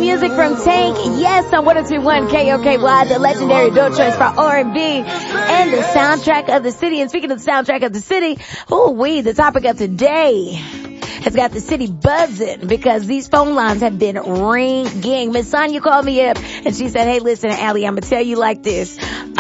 music from Tank. Yes, on 102.1 KOKY, the legendary adult choice for R&B and the soundtrack of the city. And speaking of the soundtrack of the city, the topic of today has got the city buzzing because these phone lines have been ringing. Miss Sonia called me up and she said, hey, listen, Allie, I'm going to tell you like this.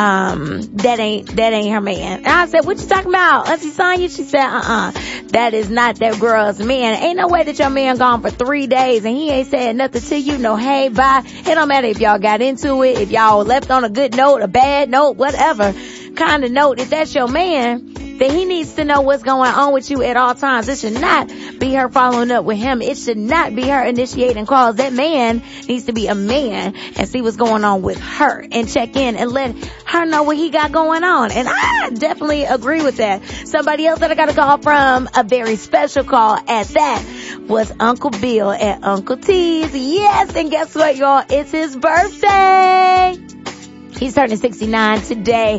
That ain't her man. And I said, what you talking about? Auntie Sonia? She said, that is not that girl's man. Ain't no way that your man gone for 3 days and he ain't said nothing to you. No, hey, bye. It don't matter if y'all got into it, if y'all left on a good note, a bad note, whatever kind of note. If that's your man, then he needs to know what's going on with you at all times. It should not be her following up with him. It should not be her initiating calls. That man needs to be a man and see what's going on with her and check in and let her know what he got going on. And I definitely agree with that. Somebody else that I got a call from, a very special call at that, was Uncle Bill at Uncle T's. Yes, and guess what, y'all? It's his birthday. He's turning 69 today.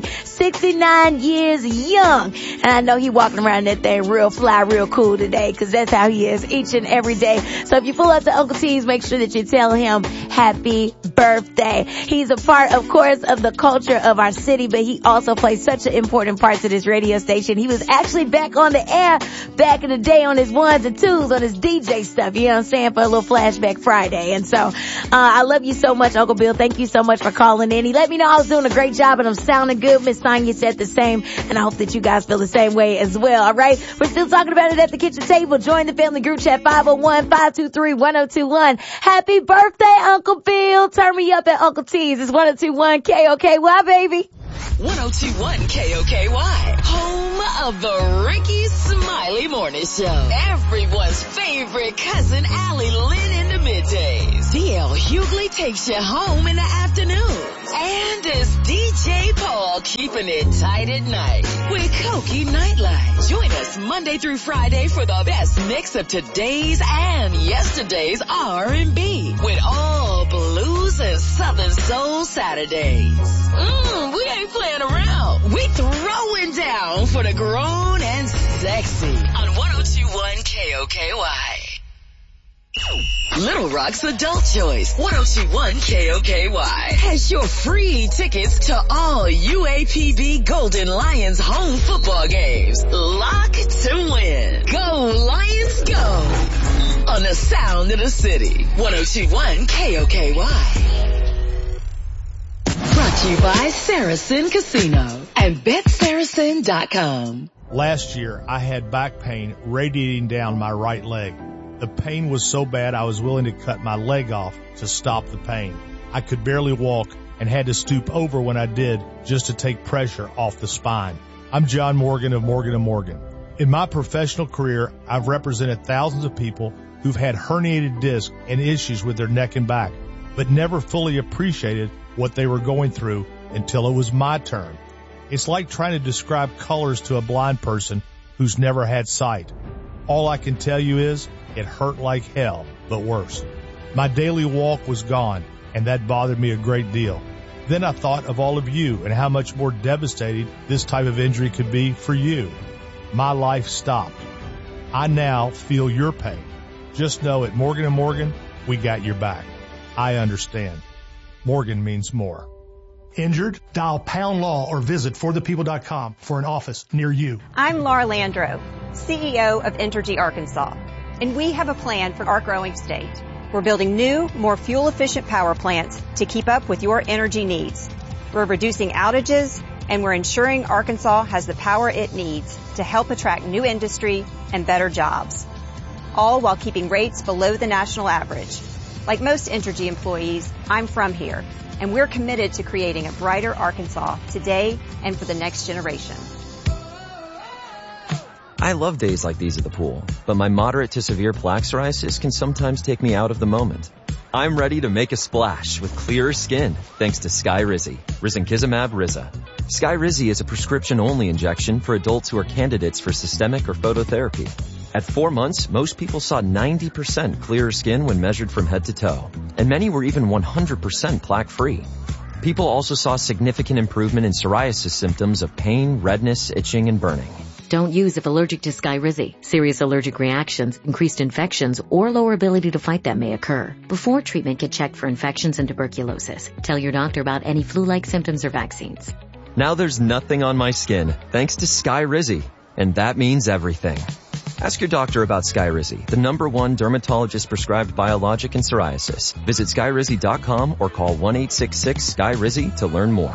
69 years young. And I know he walking around that thing real fly, real cool today, because that's how he is each and every day. So if you pull up to Uncle T's, make sure that you tell him happy birthday. He's a part, of course, of the culture of our city, but he also plays such an important part to this radio station. He was actually back on the air back in the day on his ones and twos, on his DJ stuff, you know what I'm saying, for a little flashback Friday. And so, I love you so much, Uncle Bill. Thank you so much for calling in. He let me know I was doing a great job and I'm sounding good. Miss Sonia said the same, and I hope that you guys feel the same way as well. All right, we're still talking about it at the kitchen table. Join the family group chat 501-523-1021. Happy birthday, Uncle Bill. Turn me up at Uncle T's. It's 102.1 KOKY, baby. 102.1 KOKY, home of the Ricky Smiley Morning Show. Everyone's favorite cousin Allie Lynn in the middays. DL Hughley takes you home in the afternoon. And it's DJ Paul keeping it tight at night with Koki Nightlight. Join us Monday through Friday for the best mix of today's and yesterday's R&B with all blues and Southern Soul Saturdays. We ain't playing around. We throwing down for the grown and sexy on 102.1 KOKY. Little Rock's Adult Choice, 102.1 KOKY, has your free tickets to all UAPB Golden Lions home football games. Lock to win. Go Lions, go! On the sound of the city, 102.1 KOKY. Brought to you by Saracen Casino and BetSaracen.com. Last year, I had back pain radiating down my right leg. The pain was so bad I was willing to cut my leg off to stop the pain. I could barely walk and had to stoop over when I did just to take pressure off the spine. I'm John Morgan of Morgan & Morgan. In my professional career, I've represented thousands of people who've had herniated discs and issues with their neck and back, but never fully appreciated what they were going through until it was my turn. It's like trying to describe colors to a blind person who's never had sight. All I can tell you is it hurt like hell, but worse. My daily walk was gone, and that bothered me a great deal. Then I thought of all of you and how much more devastating this type of injury could be for you. My life stopped. I now feel your pain. Just know at Morgan & Morgan, we got your back. I understand. Morgan means more. Injured? Dial #law or visit forthepeople.com for an office near you. I'm Laura Landro, CEO of Entergy Arkansas, and we have a plan for our growing state. We're building new, more fuel-efficient power plants to keep up with your energy needs. We're reducing outages, and we're ensuring Arkansas has the power it needs to help attract new industry and better jobs, all while keeping rates below the national average. Like most Entergy employees, I'm from here, and we're committed to creating a brighter Arkansas today and for the next generation. I love days like these at the pool, but my moderate to severe plaque psoriasis can sometimes take me out of the moment. I'm ready to make a splash with clearer skin thanks to Skyrizi, Risankizumab Riza. Skyrizi is a prescription-only injection for adults who are candidates for systemic or phototherapy. At 4 months, most people saw 90% clearer skin when measured from head to toe, and many were even 100% plaque-free. People also saw significant improvement in psoriasis symptoms of pain, redness, itching, and burning. Don't use if allergic to Skyrizi. Serious allergic reactions, increased infections, or lower ability to fight them may occur. Before treatment, get checked for infections and tuberculosis. Tell your doctor about any flu-like symptoms or vaccines. Now there's nothing on my skin, thanks to Skyrizi. And that means everything. Ask your doctor about Skyrizi, the #1 dermatologist-prescribed biologic in psoriasis. Visit Skyrizi.com or call 1-866-SKYRIZI to learn more.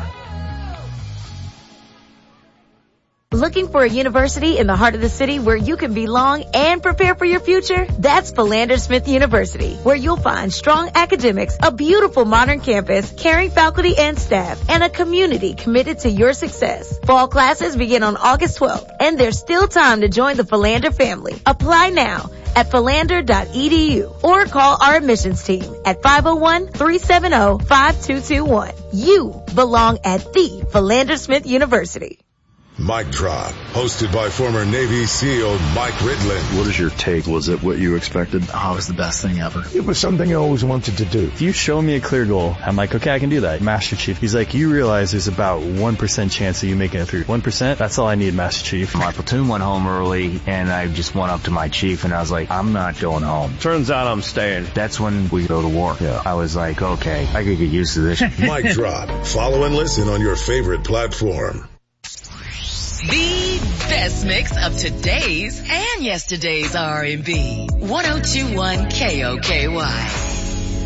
Looking for a university in the heart of the city where you can belong and prepare for your future? That's Philander Smith University, where you'll find strong academics, a beautiful modern campus, caring faculty and staff, and a community committed to your success. Fall classes begin on August 12th, and there's still time to join the Philander family. Apply now at philander.edu or call our admissions team at 501-370-5221. You belong at the Philander Smith University. Mic Drop, hosted by former Navy SEAL Mike Ridland. What is your take? Was it what you expected? Oh, it was the best thing ever. It was something I always wanted to do. If you show me a clear goal, I'm like, okay, I can do that. Master Chief, he's like, you realize there's about 1% chance of you making it through. 1%? That's all I need, Master Chief. My platoon went home early, and I just went up to my chief, and I was like, I'm not going home. Turns out I'm staying. That's when we go to war. Yeah. I was like, okay, I could get used to this. Mic Drop. Follow and listen on your favorite platform. The best mix of today's and yesterday's R&B. 102.1 KOKY.